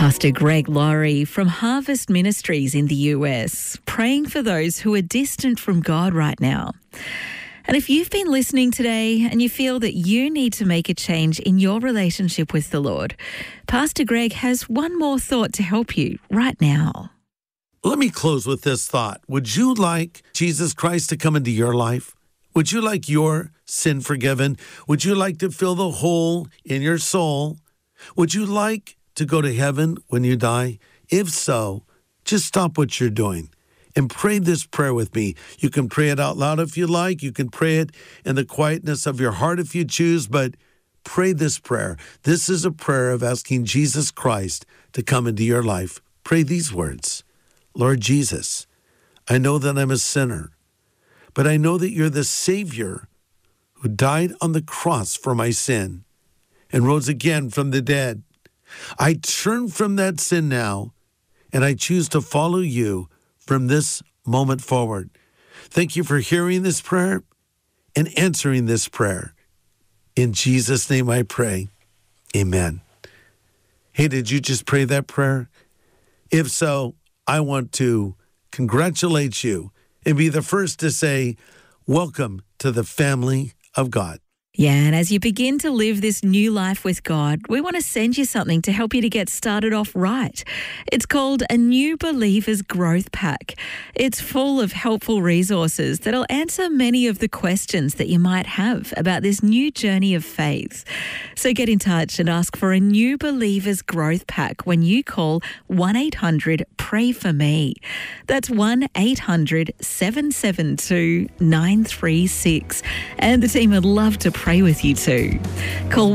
Pastor Greg Laurie from Harvest Ministries in the US, praying for those who are distant from God right now. And if you've been listening today and you feel that you need to make a change in your relationship with the Lord, Pastor Greg has one more thought to help you right now. Let me close with this thought. Would you like Jesus Christ to come into your life? Would you like your sin forgiven? Would you like to fill the hole in your soul? Would you like to go to heaven when you die? If so, just stop what you're doing and pray this prayer with me. You can pray it out loud if you like. You can pray it in the quietness of your heart if you choose, but pray this prayer. This is a prayer of asking Jesus Christ to come into your life. Pray these words. Lord Jesus, I know that I'm a sinner, but I know that you're the Savior who died on the cross for my sin and rose again from the dead. I turn from that sin now, and I choose to follow you from this moment forward. Thank you for hearing this prayer and answering this prayer. In Jesus' name I pray. Amen. Hey, did you just pray that prayer? If so, I want to congratulate you and be the first to say, welcome to the family of God. Yeah, and as you begin to live this new life with God, we want to send you something to help you to get started off right. It's called a New Believers Growth Pack. It's full of helpful resources that'll answer many of the questions that you might have about this new journey of faith. So get in touch and ask for a New Believers Growth Pack when you call 1-800-PRAY-FOR-ME. That's 1-800-772-936. And the team would love to pray with you too. Call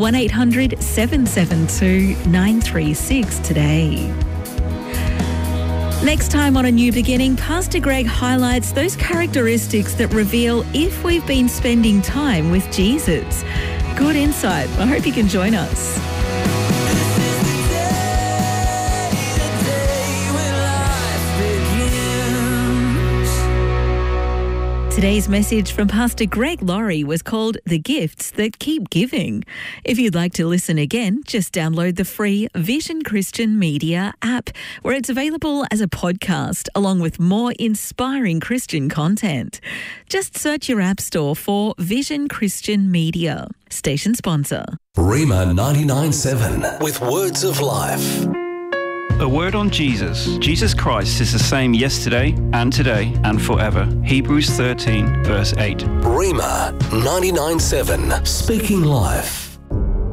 1-800-772-936 today. Next time on A New Beginning, Pastor Greg highlights those characteristics that reveal if we've been spending time with Jesus. Good insight. I hope you can join us. Today's message from Pastor Greg Laurie was called The Gifts That Keep Giving. If you'd like to listen again, just download the free Vision Christian Media app, where it's available as a podcast along with more inspiring Christian content. Just search your app store for Vision Christian Media. Station sponsor. Rhema 99.7 with words of life. A word on Jesus. Jesus Christ is the same yesterday and today and forever. Hebrews 13 verse 8. Rhema 99.7 speaking life.